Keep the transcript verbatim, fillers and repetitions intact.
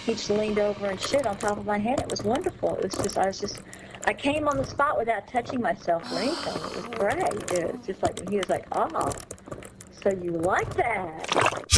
he just leaned over and shit on top of my head. It was wonderful. It was just, I was just, I came on the spot without touching myself or anything. It was great. It was just like, he was like, oh, so you like that.